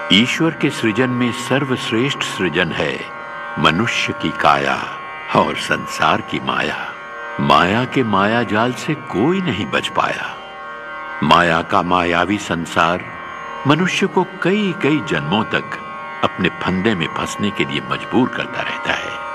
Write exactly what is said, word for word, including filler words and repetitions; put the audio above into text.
ईश्वर के सृजन में सर्वश्रेष्ठ सृजन है मनुष्य की काया और संसार की माया। माया के माया जाल से कोई नहीं बच पाया। माया का मायावी संसार मनुष्य को कई कई जन्मों तक अपने फंदे में फंसने के लिए मजबूर करता रहता है।